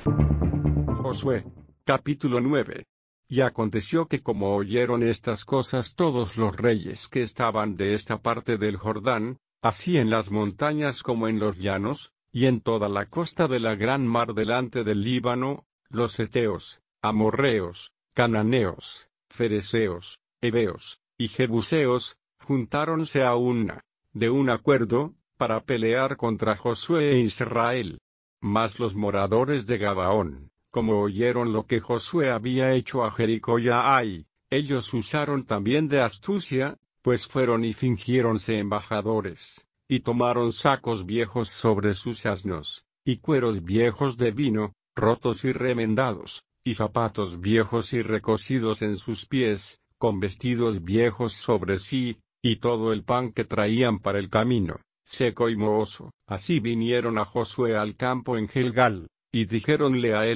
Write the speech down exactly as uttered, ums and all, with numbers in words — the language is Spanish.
Josué, capítulo nueve. Y aconteció que como oyeron estas cosas todos los reyes que estaban de esta parte del Jordán, así en las montañas como en los llanos, y en toda la costa de la gran mar delante del Líbano, los heteos, amorreos, cananeos, fereceos, heveos, y jebuseos, juntáronse a una, de un acuerdo, para pelear contra Josué e Israel. Mas los moradores de Gabaón, como oyeron lo que Josué había hecho a Jericó y a Ai, ellos usaron también de astucia, pues fueron y fingiéronse embajadores, y tomaron sacos viejos sobre sus asnos, y cueros viejos de vino, rotos y remendados, y zapatos viejos y recocidos en sus pies, con vestidos viejos sobre sí, y todo el pan que traían para el camino, seco y mohoso. Así vinieron a Josué al campo en Gilgal, y dijéronle a él